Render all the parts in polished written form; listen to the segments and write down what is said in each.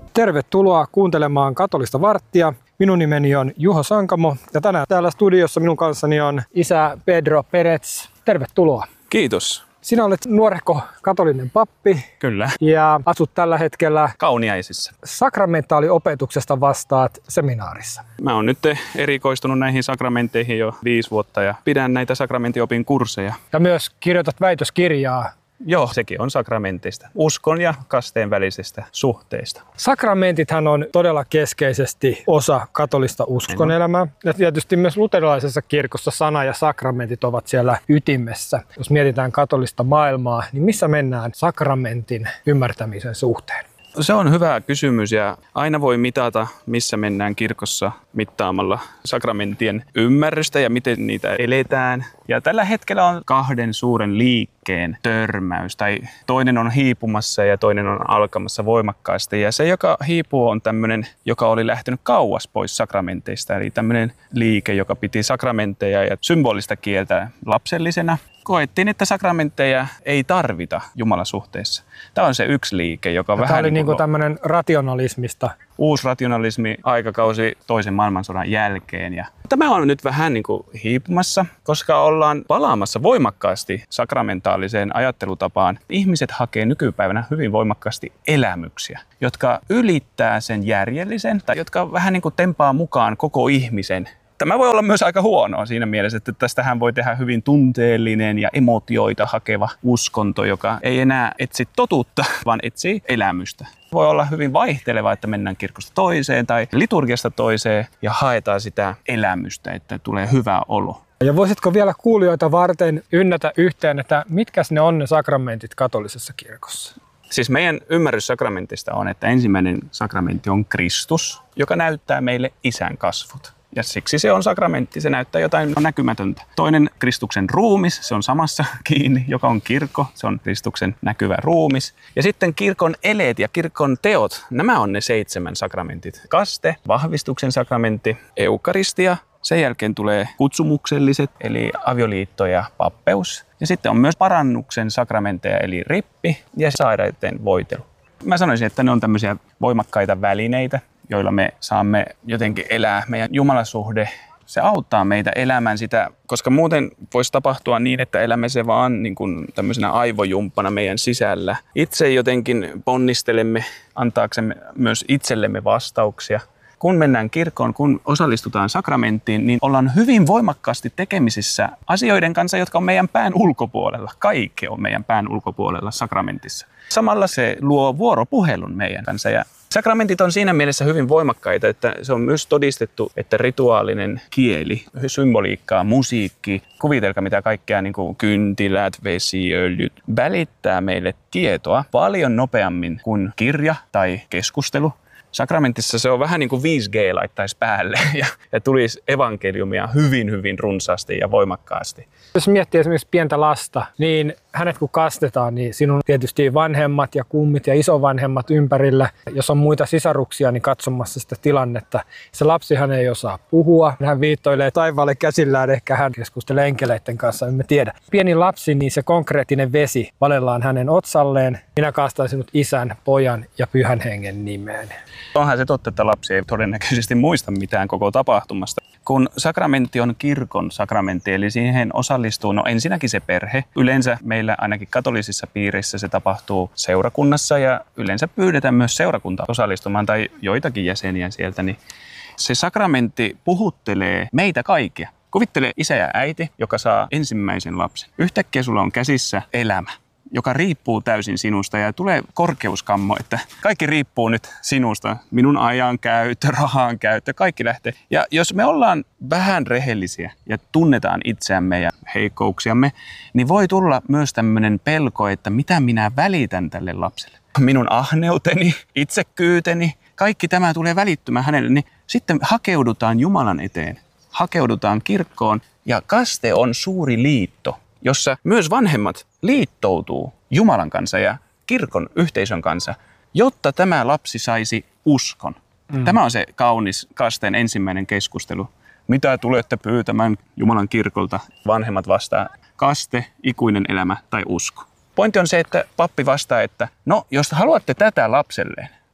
Tervetuloa kuuntelemaan Katolista varttia. Minun nimeni on Juho Sankamo ja tänään täällä studiossa minun kanssani on isä Pedro Perez. Tervetuloa. Kiitos. Sinä olet nuorehko katolinen pappi. Kyllä. Ja asut tällä hetkellä Kauniaisissa. Sakramentaaliopetuksesta vastaat seminaarissa. Mä oon nyt erikoistunut näihin sakramentteihin jo 5 vuotta ja pidän näitä sakramenttiopin kursseja. Ja myös kirjoitat väitöskirjaa. Joo, sekin on sakramentista. Uskon ja kasteen välisestä suhteesta. Sakramentithan on todella keskeisesti osa katolista uskonelämää. Ja tietysti myös luterilaisessa kirkossa sana ja sakramentit ovat siellä ytimessä. Jos mietitään katolista maailmaa, niin missä mennään sakramentin ymmärtämisen suhteen? Se on hyvä kysymys ja aina voi mitata, missä mennään kirkossa mittaamalla sakramenttien ymmärrystä ja miten niitä eletään. Ja tällä hetkellä on 2 suuren liikkeen törmäys, tai toinen on hiipumassa ja toinen on alkamassa voimakkaasti. Ja se, joka hiipuu, on tämmöinen, joka oli lähtenyt kauas pois sakramenteista, eli tämmöinen liike, joka piti sakramentteja ja symbolista kieltä lapsellisena. Koettiin, että sakramentteja ei tarvita Jumalasuhteessa. Tämä on se yksi liike, joka vähän... Tämä oli niin kuin tämmöinen rationalismista. Uusi rationalismi aikakausi toisen maailmansodan jälkeen. Ja tämä on nyt vähän niin kuin hiipumassa, koska ollaan palaamassa voimakkaasti sakramentaaliseen ajattelutapaan. Ihmiset hakee nykypäivänä hyvin voimakkaasti elämyksiä, jotka ylittää sen järjellisen tai jotka vähän niin kuin tempaa mukaan koko ihmisen. Tämä voi olla myös aika huonoa siinä mielessä, että tästähän voi tehdä hyvin tunteellinen ja emotioita hakeva uskonto, joka ei enää etsi totuutta, vaan etsii elämystä. Voi olla hyvin vaihteleva, että mennään kirkosta toiseen tai liturgiasta toiseen ja haetaan sitä elämystä, että tulee hyvä olo. Ja voisitko vielä kuulijoita varten ynnätä yhteen, että mitkä ne on ne sakramentit katolisessa kirkossa? Siis meidän ymmärrys sakramentista on, että ensimmäinen sakramentti on Kristus, joka näyttää meille Isän kasvot. Ja siksi se on sakramentti, se näyttää jotain näkymätöntä. Toinen Kristuksen ruumis, se on samassa kiinni, joka on kirkko, se on Kristuksen näkyvä ruumis. Ja sitten kirkon eleet ja kirkon teot, nämä on ne 7 sakramentit. Kaste, vahvistuksen sakramentti, eukaristia, sen jälkeen tulee kutsumukselliset, eli avioliitto ja pappeus. Ja sitten on myös parannuksen sakramentteja, eli rippi ja sairaiden voitelu. Mä sanoisin, että ne on tämmöisiä voimakkaita välineitä, joilla me saamme jotenkin elää meidän jumalasuhde. Se auttaa meitä elämään sitä, koska muuten voisi tapahtua niin, että elämme se vaan niin kuin tämmöisenä aivojumppana meidän sisällä. Itse jotenkin ponnistelemme antaaksemme myös itsellemme vastauksia. Kun mennään kirkkoon, kun osallistutaan sakramenttiin, niin ollaan hyvin voimakkaasti tekemisissä asioiden kanssa, jotka on meidän pään ulkopuolella. Kaikki on meidän pään ulkopuolella sakramentissa. Samalla se luo vuoropuhelun meidän kanssa. Ja sakramentit on siinä mielessä hyvin voimakkaita, että se on myös todistettu, että rituaalinen kieli, symboliikkaa, musiikki, kuvitelkaa mitä kaikkea niin kuin kyntilät, vesiöljyt, välittää meille tietoa paljon nopeammin kuin kirja tai keskustelu. Sakramentissa se on vähän niin kuin 5G laittaisi päälle ja tulisi evankeliumia hyvin runsaasti ja voimakkaasti. Jos miettii esimerkiksi pientä lasta, niin hänet kun kastetaan, niin sinun tietysti vanhemmat ja kummit ja isovanhemmat ympärillä. Jos on muita sisaruksia, niin katsomassa sitä tilannetta. Se lapsihan ei osaa puhua. Hän viittoilee taivaalle käsillään, ehkä hän keskustelee enkeleiden kanssa, emme tiedä. Pieni lapsi, niin se konkreettinen vesi valellaan hänen otsalleen. Minä kaastan sinut Isän, Pojan ja Pyhän Hengen nimeen. Onhan se totta, että lapsi ei todennäköisesti muista mitään koko tapahtumasta. Kun sakramentti on kirkon sakramentti, eli siihen osallistuu ensinnäkin se perhe. Yleensä meillä ainakin katolisissa piireissä se tapahtuu seurakunnassa ja yleensä pyydetään myös seurakunta osallistumaan tai joitakin jäseniä sieltä. Niin se sakramentti puhuttelee meitä kaikkia. Kuvittele isä ja äiti, joka saa ensimmäisen lapsen. Yhtäkkiä sulla on käsissä elämä, joka riippuu täysin sinusta ja tulee korkeuskammo, että kaikki riippuu nyt sinusta. Minun ajan käyttö, rahan käyttö, kaikki lähtee. Ja jos me ollaan vähän rehellisiä ja tunnetaan itseämme ja heikkouksiamme, niin voi tulla myös tämmöinen pelko, että mitä minä välitän tälle lapselle. Minun ahneuteni, itsekyyteni, kaikki tämä tulee välittymään hänelle, niin sitten hakeudutaan Jumalan eteen, hakeudutaan kirkkoon ja kaste on suuri liitto, jossa myös vanhemmat liittoutuu Jumalan kanssa ja kirkon yhteisön kanssa, jotta tämä lapsi saisi uskon. Tämä on se kaunis kasteen ensimmäinen keskustelu. Mitä tulette pyytämään Jumalan kirkolta? Vanhemmat vastaa, kaste, ikuinen elämä tai usko. Pointti on se, että pappi vastaa, että no, jos haluatte tätä lapselleen,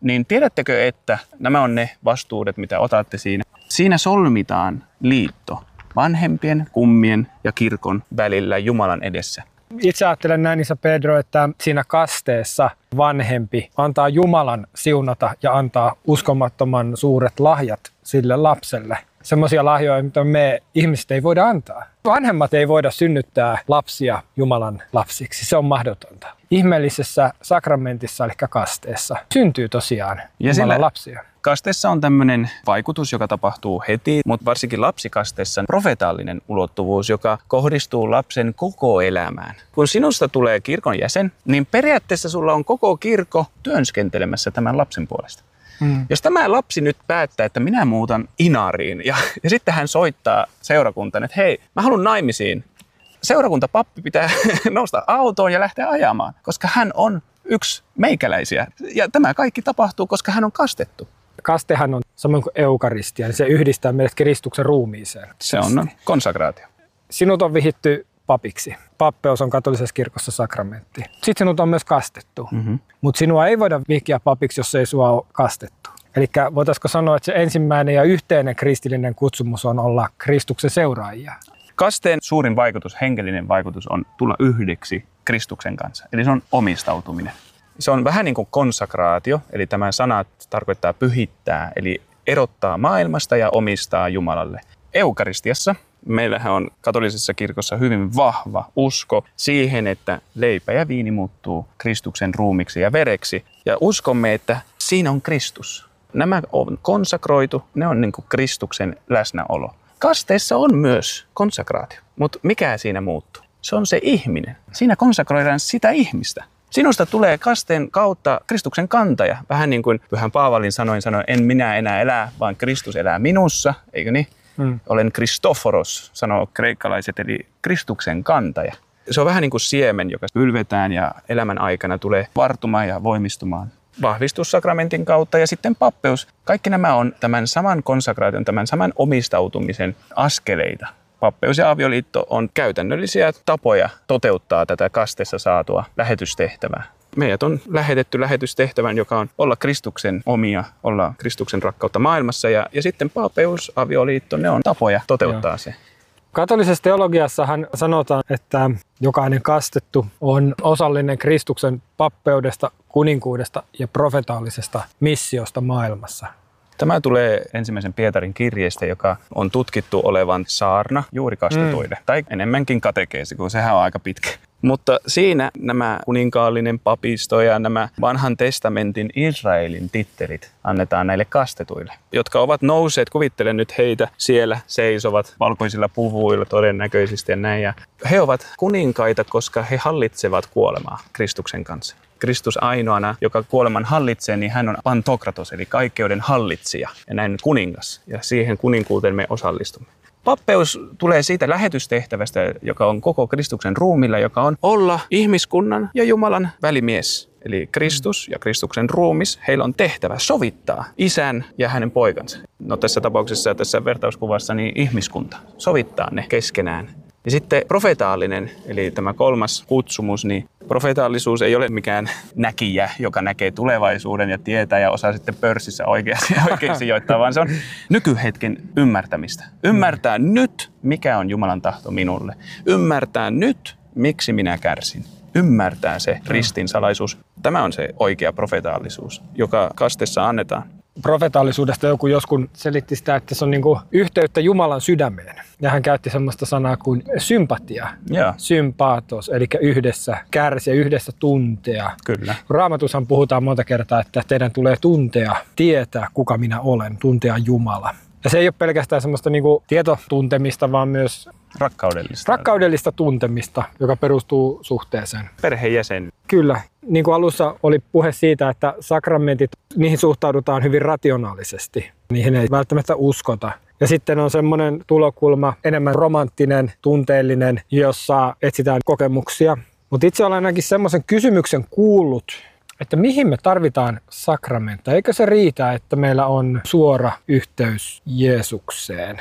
niin tiedättekö, että nämä on ne vastuudet, mitä otatte siinä. Siinä solmitaan liitto vanhempien, kummien ja kirkon välillä Jumalan edessä. Itse ajattelen näin, Isä Pedro, että siinä kasteessa vanhempi antaa Jumalan siunata ja antaa uskomattoman suuret lahjat sille lapselle. Semmoisia lahjoja, mitä me ihmiset ei voida antaa. Vanhemmat ei voida synnyttää lapsia Jumalan lapsiksi. Se on mahdotonta. Ihmeellisessä sakramentissa, eli kasteessa, syntyy tosiaan Jumalan lapsia. Kasteessa on tämmöinen vaikutus, joka tapahtuu heti, mutta varsinkin lapsikasteessa on profetaalinen ulottuvuus, joka kohdistuu lapsen koko elämään. Kun sinusta tulee kirkon jäsen, niin periaatteessa sulla on koko kirkko työnskentelemässä tämän lapsen puolesta. Jos tämä lapsi nyt päättää, että minä muutan Inariin ja sitten hän soittaa seurakuntaan, että hei, mä haluan naimisiin. Seurakuntapappi pitää nousta autoon ja lähteä ajamaan, koska hän on yksi meikäläisiä. Ja tämä kaikki tapahtuu, koska hän on kastettu. Kastehan on samoin kuin eukaristia, niin se yhdistää meidät Kristuksen ruumiiseen. Se on konsakraatio. Sinut on vihitty papiksi. Pappeus on katolisessa kirkossa sakramentti. Sitten sinut on myös kastettu, mutta sinua ei voida vihkiä papiksi, jos ei sua ole kastettu. Eli voitaisiko sanoa, että se ensimmäinen ja yhteinen kristillinen kutsumus on olla Kristuksen seuraajia? Kasteen suurin vaikutus, henkilöinen vaikutus on tulla yhdeksi Kristuksen kanssa. Eli se on omistautuminen. Se on vähän niin kuin konsakraatio, eli tämä sana tarkoittaa pyhittää, eli erottaa maailmasta ja omistaa Jumalalle. Eukaristiassa meillähän on katolisessa kirkossa hyvin vahva usko siihen, että leipä ja viini muuttuu Kristuksen ruumiksi ja vereksi. Ja uskomme, että siinä on Kristus. Nämä on konsakroitu, ne on niin kuin Kristuksen läsnäolo. Kasteessa on myös konsakraatio, mutta mikä siinä muuttuu? Se on se ihminen. Siinä konsakroidaan sitä ihmistä. Sinusta tulee kasteen kautta Kristuksen kantaja. Vähän niin kuin Pyhän Paavalin sanoi, en minä enää elää, vaan Kristus elää minussa, eikö niin? Olen Kristoforos, sanoo kreikkalaiset, eli Kristuksen kantaja. Se on vähän niin kuin siemen, joka ylvetään ja elämän aikana tulee vartumaan ja voimistumaan. Vahvistussakramentin kautta ja sitten pappeus. Kaikki nämä on tämän saman konsakraation, tämän saman omistautumisen askeleita. Pappeus ja avioliitto on käytännöllisiä tapoja toteuttaa tätä kasteessa saatua lähetystehtävää. Meidät on lähetetty lähetystehtävän, joka on olla Kristuksen omia, olla Kristuksen rakkautta maailmassa. Ja sitten pappeus, avioliitto, ne on tapoja toteuttaa se. Katolisessa teologiassahan sanotaan, että jokainen kastettu on osallinen Kristuksen pappeudesta, kuninkuudesta ja profetaalisesta missiosta maailmassa. Tämä tulee ensimmäisen Pietarin kirjeestä, joka on tutkittu olevan saarna juuri kastetuille. Tai enemmänkin katekeesi, kun sehän on aika pitkä. Mutta siinä nämä kuninkaallinen papisto ja nämä vanhan testamentin Israelin tittelit annetaan näille kastetuille, jotka ovat nousseet, kuvittelen nyt heitä, siellä seisovat valkoisilla puvuilla todennäköisesti ja näin. Ja he ovat kuninkaita, koska he hallitsevat kuolemaa Kristuksen kanssa. Kristus ainoana, joka kuoleman hallitsee, niin hän on pantokratos, eli kaikkeuden hallitsija ja näin kuningas. Ja siihen kuninkuuteen me osallistumme. Pappeus tulee siitä lähetystehtävästä, joka on koko Kristuksen ruumilla, joka on olla ihmiskunnan ja Jumalan välimies. Eli Kristus ja Kristuksen ruumis, heillä on tehtävä sovittaa isän ja hänen poikansa. No tässä tapauksessa, tässä vertauskuvassa, niin ihmiskunta, sovittaa ne keskenään. Ja sitten profetaalinen, eli tämä kolmas kutsumus, niin profetaalisuus ei ole mikään näkijä, joka näkee tulevaisuuden ja tietää ja osaa sitten pörssissä oikein sijoittaa, vaan se on nykyhetken ymmärtämistä. Ymmärtää nyt, mikä on Jumalan tahto minulle. Ymmärtää nyt, miksi minä kärsin. Ymmärtää se ristin salaisuus. Tämä on se oikea profetaalisuus, joka kasteessa annetaan. Profetaalisuudesta joku joskus selitti sitä, että se on niinku yhteyttä Jumalan sydämeen. Ja hän käytti sellaista sanaa kuin sympatia, sympaatos, eli yhdessä kärsiä, yhdessä tuntea. Kyllä. Raamatussahan puhutaan monta kertaa, että teidän tulee tuntea, tietää kuka minä olen, tuntea Jumala. Ja se ei ole pelkästään semmoista niinku tietotuntemista, vaan myös rakkaudellista tuntemista, joka perustuu suhteeseen. Perheenjäsen. Kyllä. Niin kuin alussa oli puhe siitä, että sakramentit, niihin suhtaudutaan hyvin rationaalisesti. Niihin ei välttämättä uskota. Ja sitten on semmoinen tulokulma, enemmän romanttinen, tunteellinen, jossa etsitään kokemuksia. Mutta itse olen ainakin semmoisen kysymyksen kuullut, että mihin me tarvitaan sakramentteja. Eikö se riitä, että meillä on suora yhteys Jeesukseen?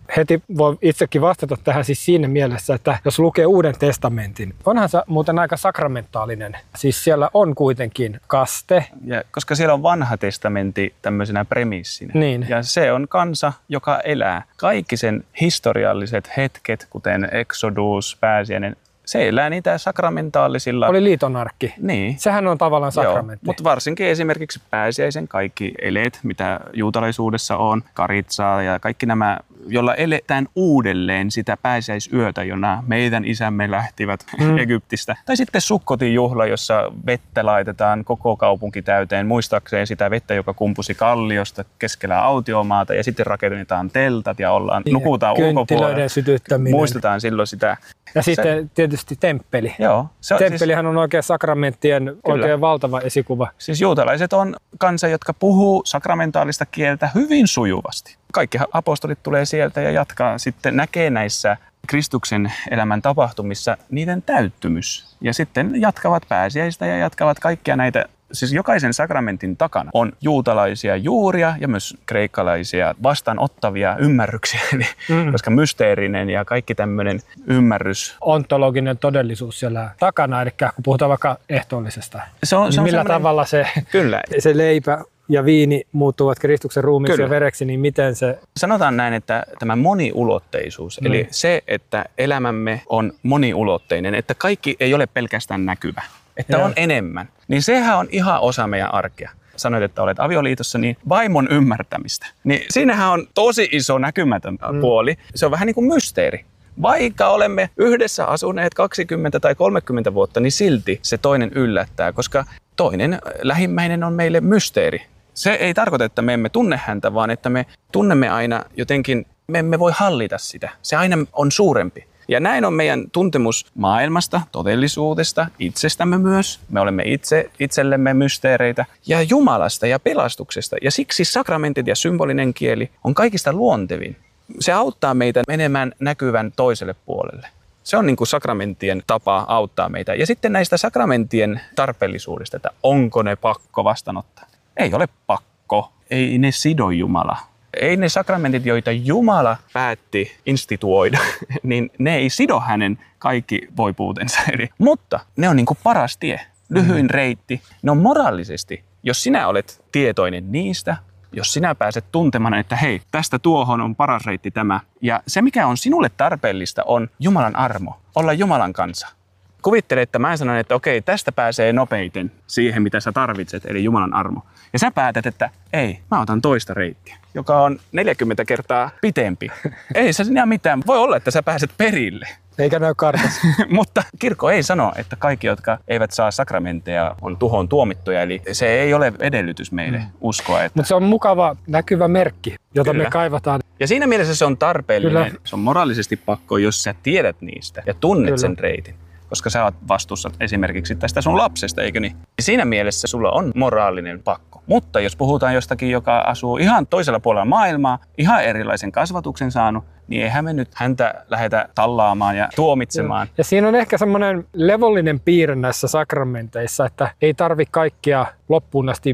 heti voi itsekin vastata tähän siis siinä mielessä, että jos lukee Uuden testamentin, onhan se muuten aika sakramentaalinen. Siis siellä on kuitenkin kaste. Ja koska siellä on vanha testamentti tämmöisenä premissinä. Niin. Ja se on kansa, joka elää. Kaikki sen historialliset hetket, kuten Exodus, pääsiäinen, se elää niitä sakramentaalisilla. Oli liitonarkki. Niin. Sehän on tavallaan sakramentti. Mutta varsinkin esimerkiksi pääsiäisen kaikki eleet, mitä juutalaisuudessa on, karitsaa ja kaikki nämä, jolla eletään uudelleen sitä pääsiäisyötä, jona meidän isämme lähtivät Egyptistä. Tai sitten Sukkotin juhla, jossa vettä laitetaan koko kaupunki täyteen, muistaakseen sitä vettä, joka kumpusi kalliosta keskellä autiomaata, ja sitten rakennetaan teltat ja nukutaan ulkopuolella. Sytyttäminen. Muistetaan silloin sitä. Ja sitten tietysti temppeli. Joo. Temppelihän on oikein sakramenttien oikein valtava esikuva. Siis juutalaiset on kansa, jotka puhuu sakramentaalista kieltä hyvin sujuvasti. Kaikki apostolit tulee sieltä ja jatkaa sitten, näkee näissä Kristuksen elämän tapahtumissa niiden täyttymys. Ja sitten jatkavat pääsiäistä ja jatkavat kaikkia näitä. Siis jokaisen sakramentin takana on juutalaisia juuria ja myös kreikkalaisia vastaanottavia ymmärryksiä, koska mysteerinen ja kaikki tämmöinen ymmärrys. Ontologinen todellisuus siellä takana, eli kun puhutaan vaikka ehtoollisesta, niin millä tavalla se leipä ja viini muuttuvat Kristuksen ruumiiksi ja vereksi, niin miten se... Sanotaan näin, että tämä moniulotteisuus, eli se, että elämämme on moniulotteinen, että kaikki ei ole pelkästään näkyvä. Että on enemmän. Niin sehän on ihan osa meidän arkea. Sanoit, että olet avioliitossa, niin vaimon ymmärtämistä. Niin siinähän on tosi iso näkymätön puoli. Se on vähän niin kuin mysteeri. Vaikka olemme yhdessä asuneet 20 tai 30 vuotta, niin silti se toinen yllättää, koska toinen lähimmäinen on meille mysteeri. Se ei tarkoita, että me emme tunne häntä, vaan että me tunnemme aina jotenkin, me emme voi hallita sitä. Se aina on suurempi. Ja näin on meidän tuntemus maailmasta, todellisuudesta, itsestämme myös. Me olemme itsellemme mysteereitä ja Jumalasta ja pelastuksesta. Ja siksi sakramentit ja symbolinen kieli on kaikista luontevin. Se auttaa meitä menemään näkyvän toiselle puolelle. Se on niin kuin sakramenttien tapa auttaa meitä. Ja sitten näistä sakramenttien tarpeellisuudesta, että onko ne pakko vastaanottaa. Ei ole pakko. Ei ne sido Jumalaa. Ei ne sakramentit, joita Jumala päätti instituoida, niin ne ei sido hänen kaikki voipuutensa. Mutta ne on niin kuin paras tie, lyhyin reitti. Ne on moraalisesti, jos sinä olet tietoinen niistä, jos sinä pääset tuntemaan, että hei, tästä tuohon on paras reitti tämä. Ja se, mikä on sinulle tarpeellista, on Jumalan armo, olla Jumalan kanssa. Kuvittele, että mä sanon, että okei, tästä pääsee nopeiten siihen, mitä sä tarvitset, eli Jumalan armo. Ja sä päätät, että ei, mä otan toista reittiä, joka on 40 kertaa pitempi. Ei se sinä mitään. Voi olla, että sä pääset perille. Eikä näy kartassa. Mutta kirkko ei sano, että kaikki, jotka eivät saa sakramentteja, on tuhoon tuomittuja. Eli se ei ole edellytys meille uskoa. Että... Mutta se on mukava, näkyvä merkki, jota me kaivataan. Ja siinä mielessä se on tarpeellinen. Se on moraalisesti pakko, jos sä tiedät niistä ja tunnet sen reitin. Koska sä oot vastuussa esimerkiksi tästä sun lapsesta, eikö niin? Siinä mielessä sulla on moraalinen pakko. Mutta jos puhutaan jostakin, joka asuu ihan toisella puolella maailmaa, ihan erilaisen kasvatuksen saanut, niin eihän me nyt häntä lähdetä tallaamaan ja tuomitsemaan. Ja siinä on ehkä semmoinen levollinen piirre näissä sakramenteissa, että ei tarvitse kaikkia loppuun asti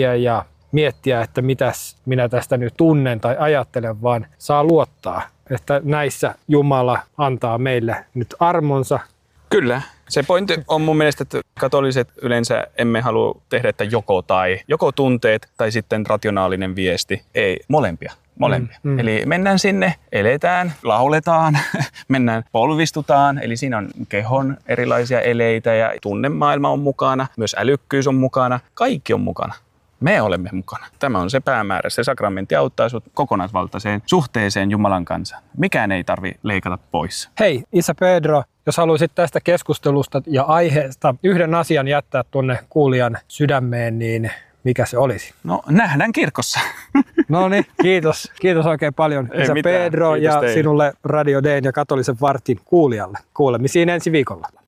miettiä, että mitäs minä tästä nyt tunnen tai ajattelen, vaan saa luottaa, että näissä Jumala antaa meille nyt armonsa. Kyllä. Se pointti on mun mielestä, että katoliset yleensä emme halua tehdä, että joko tunteet tai sitten rationaalinen viesti. Ei, molempia. Eli mennään sinne, eletään, lauletaan, mennään polvistutaan. Eli siinä on kehon erilaisia eleitä ja tunnemaailma on mukana, myös älykkyys on mukana, kaikki on mukana. Me olemme mukana. Tämä on se päämäärä. Se sakramentti auttaa sinut kokonaisvaltaiseen suhteeseen Jumalan kanssa. Mikään ei tarvitse leikata pois. Hei, Isä Pedro, jos haluaisit tästä keskustelusta ja aiheesta yhden asian jättää tuonne kuulijan sydämeen, niin mikä se olisi? No, nähdään kirkossa. No niin, kiitos. Kiitos oikein paljon Isä Pedro ja sinulle Radio Dayn ja Katolisen vartin kuulijalle. Kuulemisiin ensi viikolla.